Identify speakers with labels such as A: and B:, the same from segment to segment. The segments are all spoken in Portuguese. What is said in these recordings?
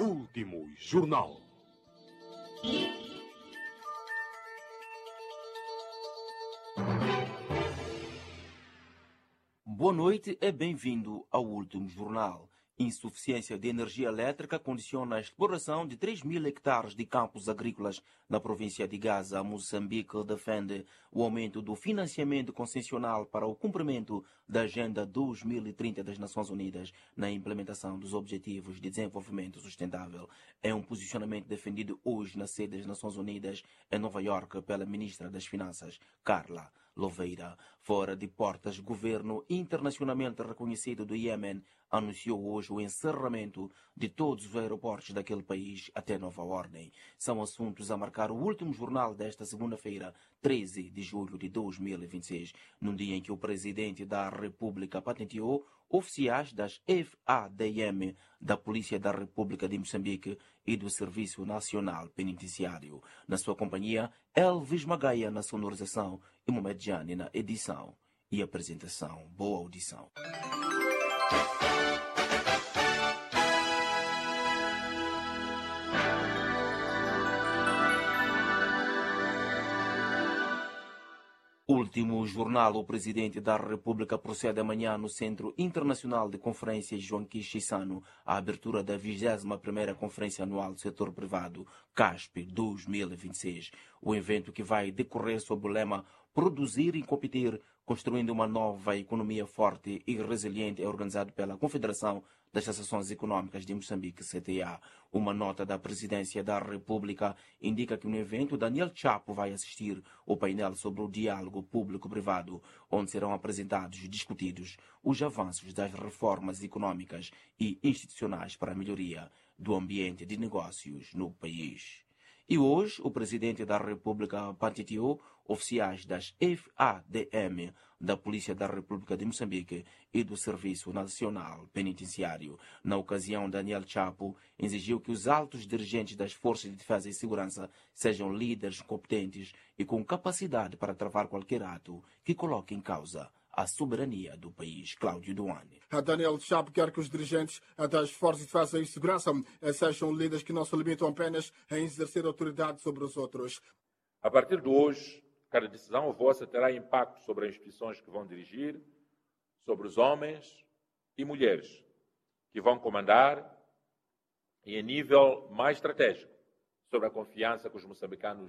A: Último Jornal.
B: Boa noite e bem-vindo ao Último Jornal. Insuficiência de energia elétrica condiciona a exploração de 3.000 hectares de campos agrícolas na província de Gaza. Moçambique defende o aumento do financiamento concessional para o cumprimento da Agenda 2030 das Nações Unidas na implementação dos Objetivos de Desenvolvimento Sustentável. É um posicionamento defendido hoje na sede das Nações Unidas em Nova Iorque pela ministra das Finanças, Carla Louveira. Fora de portas, o governo internacionalmente reconhecido do Iêmen anunciou hoje o encerramento de todos os aeroportos daquele país até nova ordem. São assuntos a marcar o último jornal desta segunda-feira, 13 de julho de 2026, num dia em que o presidente da República patenteou oficiais das FADM, da Polícia da República de Moçambique e do Serviço Nacional Penitenciário. Na sua companhia, Elvis Magaia na sonorização e Mohamed Jani na edição e apresentação. Boa audição. Último jornal, o presidente da República procede amanhã no Centro Internacional de Conferências Joaquim Chissano à abertura da 21ª Conferência Anual do Setor Privado, CASP 2026. O evento, que vai decorrer sob o lema Produzir e Competir, construindo uma nova economia forte e resiliente, é organizado pela Confederação das Associações Econômicas de Moçambique, CTA. Uma nota da Presidência da República indica que no evento Daniel Chapo vai assistir ao painel sobre o diálogo público-privado, onde serão apresentados e discutidos os avanços das reformas econômicas e institucionais para a melhoria do ambiente de negócios no país. E hoje, o presidente da República patenteou oficiais das FADM, da Polícia da República de Moçambique e do Serviço Nacional Penitenciário. Na ocasião, Daniel Chapo exigiu que os altos dirigentes das Forças de Defesa e Segurança sejam líderes competentes e com capacidade para travar qualquer ato que coloque em causa a soberania do país. Cláudio Duane.
C: Daniel Chapo quer que os dirigentes das Forças de Defesa e Segurança sejam líderes que não se limitam apenas a exercer autoridade sobre os outros.
D: A partir de hoje, cada decisão vossa terá impacto sobre as instituições que vão dirigir, sobre os homens e mulheres que vão comandar e, a nível mais estratégico, sobre a confiança que os moçambicanos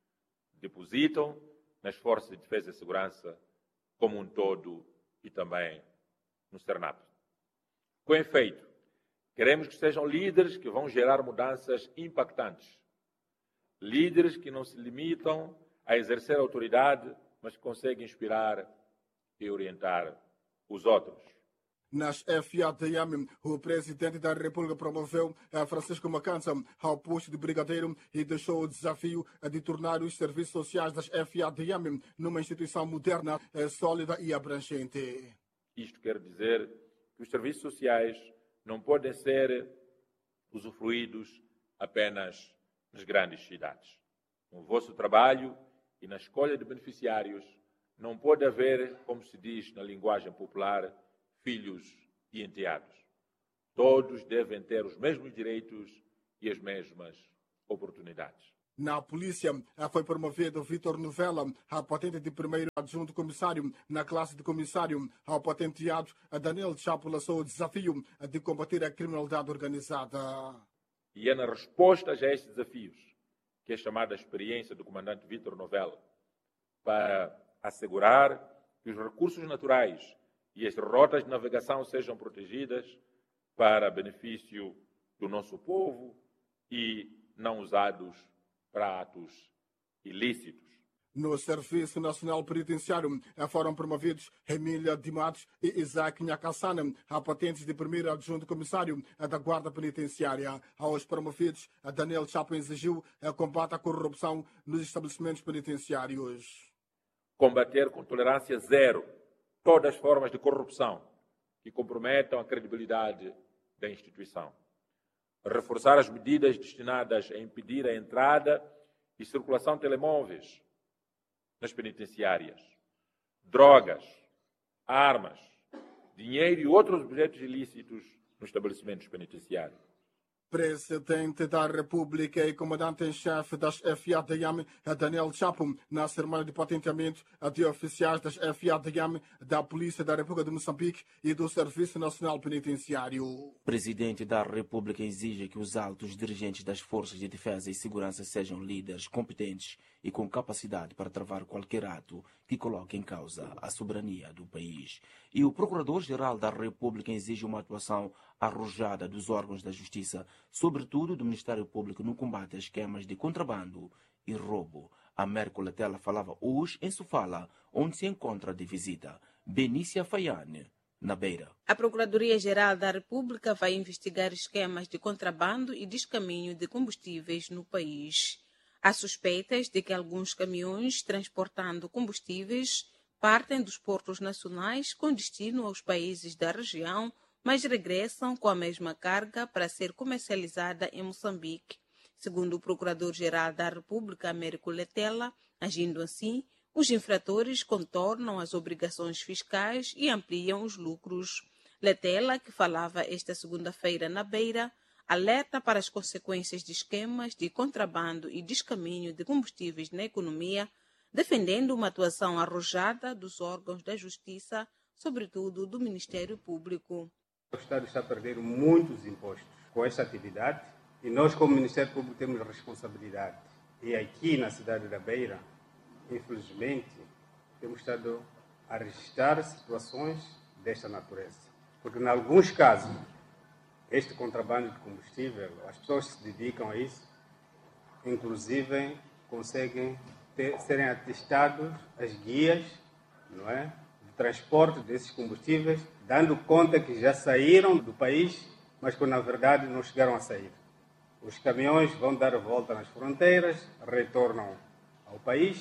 D: depositam nas Forças de Defesa e Segurança como um todo e também no Cernato. Com efeito, queremos que sejam líderes que vão gerar mudanças impactantes. Líderes que não se limitam a exercer autoridade, mas que conseguem inspirar e orientar os outros.
C: Nas FADM, o presidente da República promoveu Francisco Macança ao posto de brigadeiro e deixou o desafio de tornar os serviços sociais das FADM numa instituição moderna, sólida e abrangente.
D: Isto quer dizer que os serviços sociais não podem ser usufruídos apenas nas grandes cidades. No vosso trabalho e na escolha de beneficiários, não pode haver, como se diz na linguagem popular, filhos e enteados. Todos devem ter os mesmos direitos e as mesmas oportunidades.
C: Na polícia, foi promovido Vítor Novella à patente de primeiro adjunto comissário. Na classe de comissário, ao patenteado, Daniel Chapo lançou o desafio de combater a criminalidade organizada.
D: E é na resposta a estes desafios que é chamada a experiência do comandante Vítor Novella para assegurar que os recursos naturais e as rotas de navegação sejam protegidas para benefício do nosso povo e não usados para atos ilícitos.
C: No Serviço Nacional Penitenciário foram promovidos Emília de Matos e Isaac Nhacassana a patentes de primeiro adjunto comissário da Guarda Penitenciária. Aos promovidos, Daniel Chapo exigiu combate à corrupção nos estabelecimentos penitenciários.
D: Combater com tolerância zero todas as formas de corrupção que comprometam a credibilidade da instituição. Reforçar as medidas destinadas a impedir a entrada e circulação de telemóveis nas penitenciárias, drogas, armas, dinheiro e outros objetos ilícitos nos estabelecimentos penitenciários.
C: Presidente da República e comandante-em-chefe das FADM, Daniel Chapo, na cerimônia de patenteamento de oficiais das FADM, da Polícia da República de Moçambique e do Serviço Nacional Penitenciário.
B: O Presidente da República exige que os altos dirigentes das Forças de Defesa e Segurança sejam líderes competentes e com capacidade para travar qualquer ato que coloque em causa a soberania do país. E o Procurador-Geral da República exige uma atuação arrojada dos órgãos da Justiça, sobretudo do Ministério Público, no combate a esquemas de contrabando e roubo. A Mércola Tela falava hoje em Sofala, onde se encontra de visita Benícia Faiane, na Beira.
A: A Procuradoria-Geral da República vai investigar esquemas de contrabando e descaminho de combustíveis no país. Há suspeitas de que alguns caminhões transportando combustíveis partem dos portos nacionais com destino aos países da região, mas regressam com a mesma carga para ser comercializada em Moçambique. Segundo o Procurador-Geral da República, Américo Letela, agindo assim, os infratores contornam as obrigações fiscais e ampliam os lucros. Letela, que falava esta segunda-feira na Beira, alerta para as consequências de esquemas de contrabando e descaminho de combustíveis na economia, defendendo uma atuação arrojada dos órgãos da Justiça, sobretudo do Ministério Público.
E: O Estado está a perder muitos impostos com esta atividade e nós, como Ministério Público, temos responsabilidade. E aqui na cidade da Beira, infelizmente, temos estado a registrar situações desta natureza. Porque, em alguns casos, este contrabando de combustível, as pessoas se dedicam a isso, inclusive conseguem serem atestados as guias, não é, de transporte desses combustíveis, dando conta que já saíram do país, mas que na verdade não chegaram a sair. Os caminhões vão dar a volta nas fronteiras, retornam ao país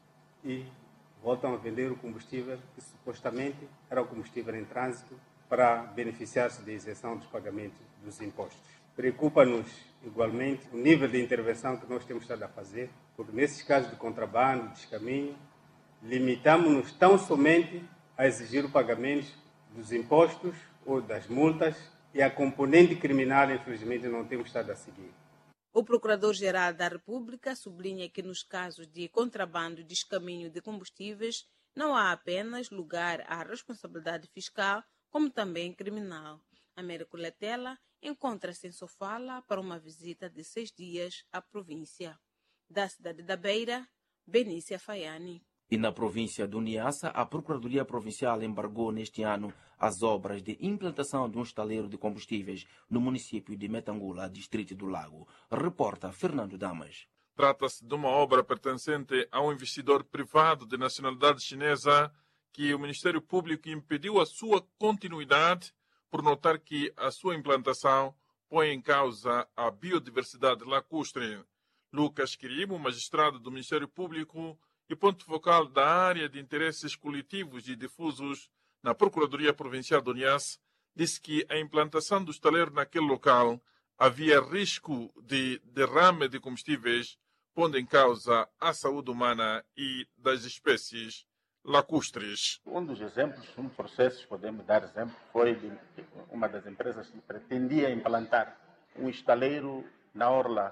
E: e voltam a vender o combustível que supostamente era o combustível em trânsito para beneficiar-se da isenção dos pagamentos dos impostos. Preocupa-nos igualmente o nível de intervenção que nós temos estado a fazer, porque nesses casos de contrabando, descaminho, limitamos-nos tão somente a exigir o pagamento dos impostos ou das multas e a componente criminal, infelizmente, não temos estado a seguir.
A: O Procurador-Geral da República sublinha que nos casos de contrabando e descaminho de combustíveis não há apenas lugar à responsabilidade fiscal, como também criminal. Américo Letela encontra-se em Sofala para uma visita de 6 dias à província. Da cidade da Beira, Benícia Faiane.
B: E na província do Niassa, a Procuradoria Provincial embargou neste ano as obras de implantação de um estaleiro de combustíveis no município de Metangula, distrito do Lago. Reporta Fernando Damas.
F: Trata-se de uma obra pertencente a um investidor privado de nacionalidade chinesa que o Ministério Público impediu a sua continuidade por notar que a sua implantação põe em causa a biodiversidade lacustre. Lucas Quirimo, magistrado do Ministério Público e ponto focal da área de interesses coletivos e difusos na Procuradoria Provincial do Niassa, disse que a implantação do estaleiro naquele local havia risco de derrame de combustíveis, pondo em causa a saúde humana e das espécies lacustres.
G: Um dos exemplos, um processo, podemos dar exemplo, foi de uma das empresas que pretendia implantar um estaleiro na orla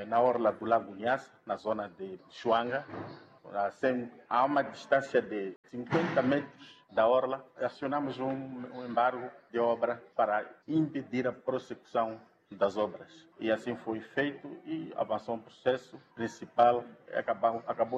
G: do Lago Niassa, na zona de Chuanga, a uma distância de 50 metros da orla. Acionamos um embargo de obra para impedir a prossecução das obras. E assim foi feito e avançou um processo principal, acabou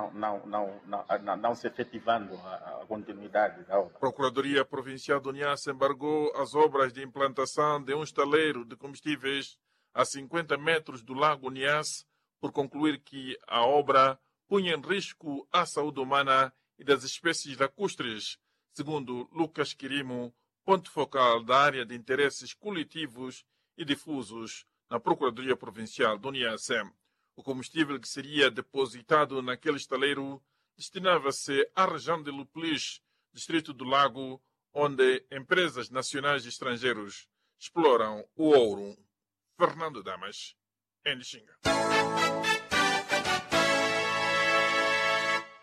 G: não se efetivando a continuidade da obra.
F: A Procuradoria Provincial do Niassa embargou as obras de implantação de um estaleiro de combustíveis a 50 metros do Lago Niassa por concluir que a obra punha em risco a saúde humana e das espécies lacustres, segundo Lucas Quirimo, ponto focal da área de interesses coletivos e difusos na Procuradoria Provincial do Niassa. O combustível que seria depositado naquele estaleiro destinava-se à região de Luplis, distrito do Lago, onde empresas nacionais e estrangeiros exploram o ouro. Fernando Damas, em Lixinga.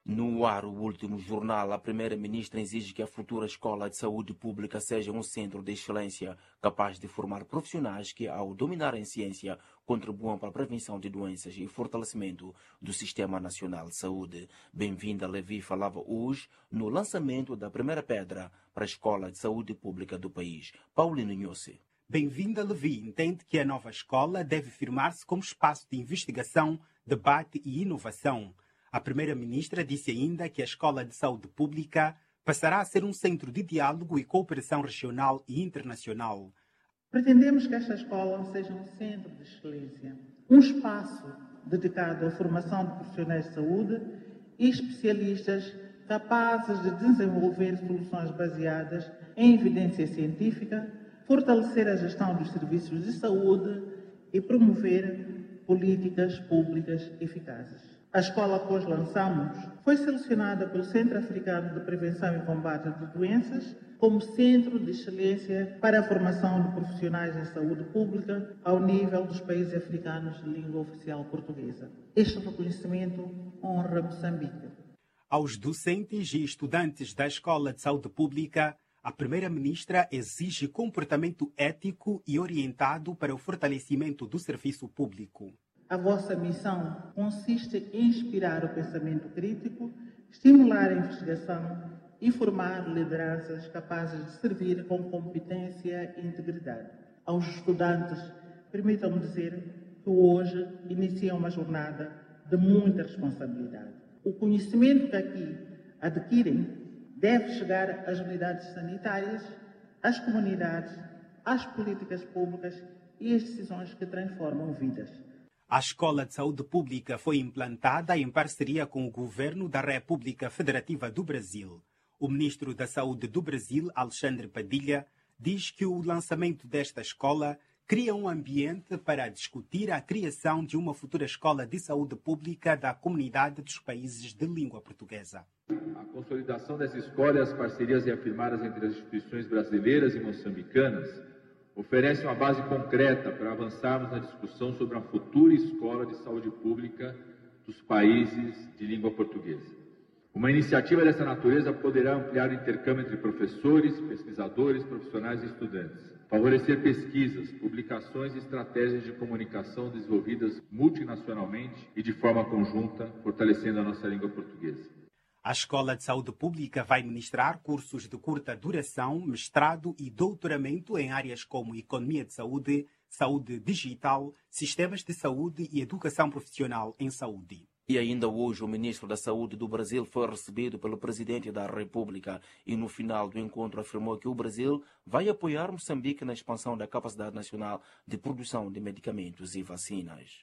B: No ar, o último jornal, a primeira-ministra exige que a futura escola de saúde pública seja um centro de excelência capaz de formar profissionais que, ao dominarem ciência, contribuam para a prevenção de doenças e fortalecimento do Sistema Nacional de Saúde. Bem-vinda, Levi falava hoje no lançamento da primeira pedra para a Escola de Saúde Pública do país. Paulino Nhosse.
H: Bem-vinda, Levi entende que a nova escola deve firmar-se como espaço de investigação, debate e inovação. A primeira-ministra disse ainda que a Escola de Saúde Pública passará a ser um centro de diálogo e cooperação regional e internacional.
I: Pretendemos que esta escola seja um centro de excelência, um espaço dedicado à formação de profissionais de saúde e especialistas capazes de desenvolver soluções baseadas em evidência científica, fortalecer a gestão dos serviços de saúde e promover políticas públicas eficazes. A escola que hoje lançamos foi selecionada pelo Centro Africano de Prevenção e Combate de Doenças como centro de excelência para a formação de profissionais em saúde pública ao nível dos países africanos de língua oficial portuguesa. Este reconhecimento honra Moçambique.
H: Aos docentes e estudantes da Escola de Saúde Pública, a primeira-ministra exige comportamento ético e orientado para o fortalecimento do serviço público.
I: A vossa missão consiste em inspirar o pensamento crítico, estimular a investigação e formar lideranças capazes de servir com competência e integridade. Aos estudantes, permitam-me dizer que hoje inicia uma jornada de muita responsabilidade. O conhecimento que aqui adquirem deve chegar às unidades sanitárias, às comunidades, às políticas públicas e às decisões que transformam vidas.
H: A Escola de Saúde Pública foi implantada em parceria com o Governo da República Federativa do Brasil. O ministro da Saúde do Brasil, Alexandre Padilha, diz que o lançamento desta escola cria um ambiente para discutir a criação de uma futura escola de saúde pública da comunidade dos países de língua portuguesa.
J: A consolidação dessa escola e as parcerias reafirmadas entre as instituições brasileiras e moçambicanas oferece uma base concreta para avançarmos na discussão sobre a futura escola de saúde pública dos países de língua portuguesa. Uma iniciativa dessa natureza poderá ampliar o intercâmbio entre professores, pesquisadores, profissionais e estudantes, favorecer pesquisas, publicações e estratégias de comunicação desenvolvidas multinacionalmente e de forma conjunta, fortalecendo a nossa língua portuguesa.
H: A Escola de Saúde Pública vai ministrar cursos de curta duração, mestrado e doutoramento em áreas como economia de saúde, saúde digital, sistemas de saúde e educação profissional em saúde.
B: E ainda hoje o ministro da Saúde do Brasil foi recebido pelo presidente da República e no final do encontro afirmou que o Brasil vai apoiar Moçambique na expansão da capacidade nacional de produção de medicamentos e vacinas.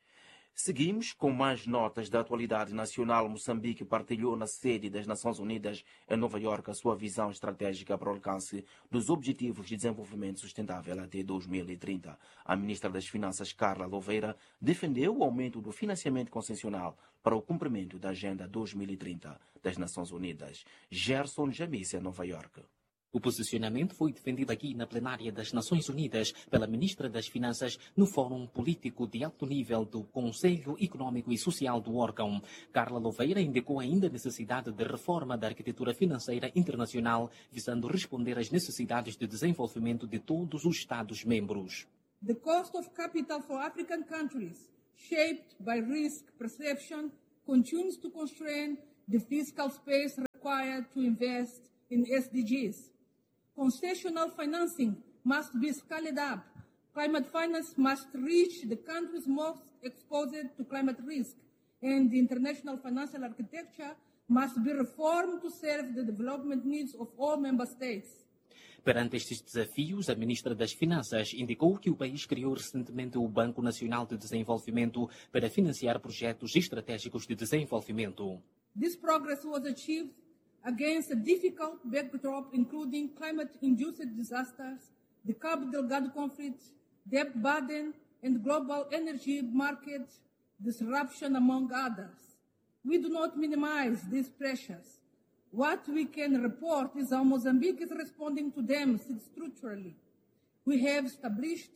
B: Seguimos com mais notas da atualidade nacional. Moçambique partilhou na sede das Nações Unidas em Nova Iorque a sua visão estratégica para o alcance dos Objetivos de Desenvolvimento Sustentável até 2030. A ministra das Finanças, Carla Louveira, defendeu o aumento do financiamento concessional para o cumprimento da Agenda 2030 das Nações Unidas. Gerson Jamice, Nova Iorque.
K: O posicionamento foi defendido aqui na plenária das Nações Unidas pela ministra das Finanças no Fórum Político de Alto Nível do Conselho Econômico e Social do órgão. Carla Louveira indicou ainda a necessidade de reforma da arquitetura financeira internacional, visando responder às necessidades de desenvolvimento de todos os Estados-membros.
L: The cost of capital for African countries, shaped by risk perception, continues to constrain the fiscal space required to invest in SDGs. Concessional financing must be scaled up. Climate finance must reach the countries most exposed to climate risk, and the international financial architecture must be reformed to serve the development needs of all member states.
K: Perante estes desafios, a ministra das Finanças indicou que o país criou recentemente o Banco Nacional de Desenvolvimento para financiar projetos estratégicos de desenvolvimento.
L: This progress was achieved against a difficult backdrop including climate-induced disasters, the Cabo Delgado conflict, debt burden, and global energy market disruption, among others. We do not minimize these pressures. What we can report is how Mozambique is responding to them structurally. We have established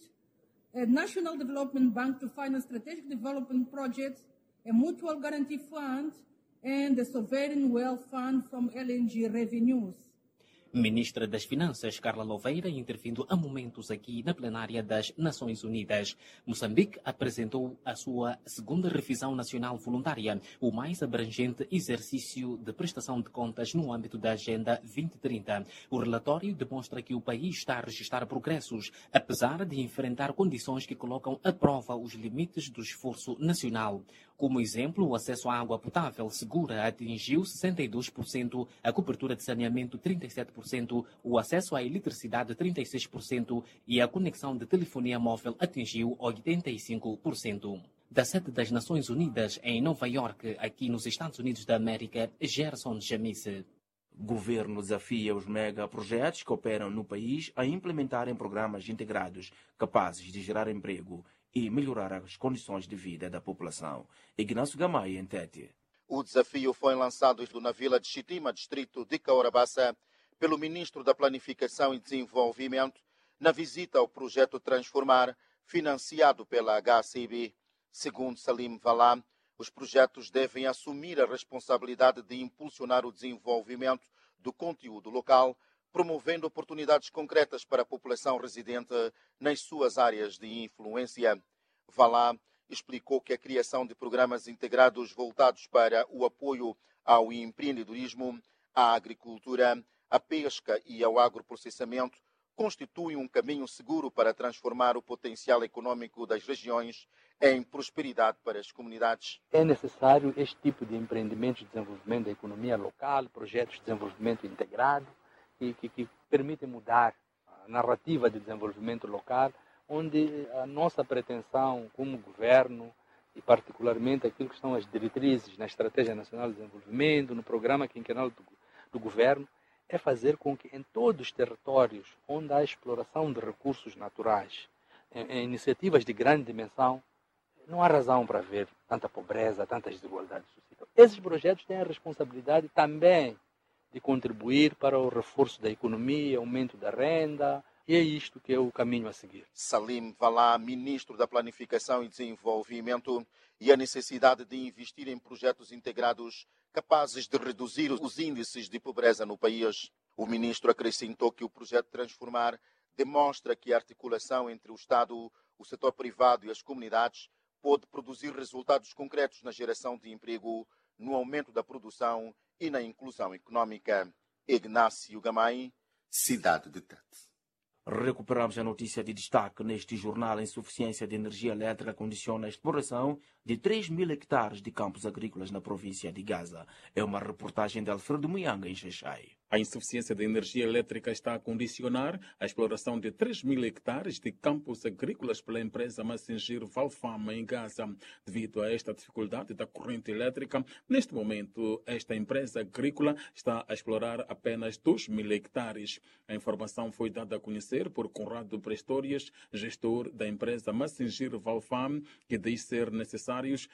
L: a National Development Bank to finance strategic development projects, a mutual guarantee fund, and the Sovereign Wealth Fund from LNG revenues.
K: Ministra das Finanças, Carla Louveira, intervindo a momentos aqui na plenária das Nações Unidas. Moçambique apresentou a sua segunda revisão nacional voluntária, o mais abrangente exercício de prestação de contas no âmbito da Agenda 2030. O relatório demonstra que o país está a registrar progressos, apesar de enfrentar condições que colocam à prova os limites do esforço nacional. Como exemplo, o acesso à água potável segura atingiu 62%, a cobertura de saneamento 37%, o acesso à eletricidade 36% e a conexão de telefonia móvel atingiu 85%. Da sede das Nações Unidas em Nova York, aqui nos Estados Unidos da América, Gerson Jamise.
B: Governo desafia os megaprojetos que operam no país a implementarem programas integrados capazes de gerar emprego e melhorar as condições de vida da população. Ignacio Gamay, em Tete.
G: O desafio foi lançado na vila de Chitima, distrito de Caorabassa, pelo ministro da Planificação e Desenvolvimento, na visita ao projeto Transformar, financiado pela HCB. Segundo Salim Valá, os projetos devem assumir a responsabilidade de impulsionar o desenvolvimento do conteúdo local, promovendo oportunidades concretas para a população residente nas suas áreas de influência. Valá explicou que a criação de programas integrados voltados para o apoio ao empreendedorismo, à agricultura, à pesca e ao agroprocessamento constitui um caminho seguro para transformar o potencial econômico das regiões em prosperidade para as comunidades.
M: É necessário este tipo de empreendimentos de desenvolvimento da economia local, projetos de desenvolvimento integrado, que permitem mudar a narrativa de desenvolvimento local, onde a nossa pretensão como governo, e particularmente aquilo que são as diretrizes na Estratégia Nacional de Desenvolvimento, no programa quinquenal do governo, é fazer com que em todos os territórios onde há exploração de recursos naturais, em iniciativas de grande dimensão, não há razão para ver tanta pobreza, tantas desigualdades sociais. Esses projetos têm a responsabilidade também de contribuir para o reforço da economia, aumento da renda, e é isto que é o caminho a seguir.
G: Salim Valá, ministro da Planificação e Desenvolvimento, e a necessidade de investir em projetos integrados capazes de reduzir os índices de pobreza no país. O ministro acrescentou que o projeto Transformar demonstra que a articulação entre o Estado, o setor privado e as comunidades pode produzir resultados concretos na geração de emprego, no aumento da produção e na inclusão econômica. Ignacio Gamay, Cidade de Tete.
B: Recuperamos a notícia de destaque neste jornal. A insuficiência de energia elétrica condiciona a exploração de 3.000 hectares de campos agrícolas na província de Gaza. É uma reportagem de Alfredo Muyanga, em Xaixai.
N: A insuficiência de energia elétrica está a condicionar a exploração de 3.000 hectares de campos agrícolas pela empresa Massingir Valfama, em Gaza. Devido a esta dificuldade da corrente elétrica, neste momento, esta empresa agrícola está a explorar apenas 2.000 hectares. A informação foi dada a conhecer por Conrado Prestórias, gestor da empresa Massingir Valfam, que diz ser necessários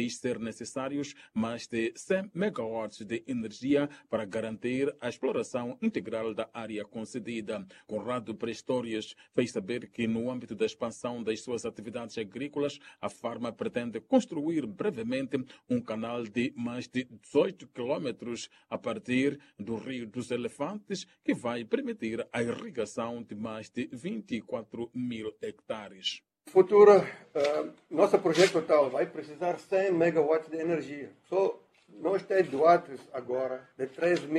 N: mais de 100 megawatts de energia para garantir a exploração integral da área concedida. Conrado Prestórias fez saber que, no âmbito da expansão das suas atividades agrícolas, a Farma pretende construir brevemente um canal de mais de 18 quilômetros a partir do Rio dos Elefantes, que vai permitir a irrigação de mais de 24.000 hectares.
O: Futuro, nosso projeto total vai precisar 100 megawatts de energia. Só nós temos doados agora de 3.000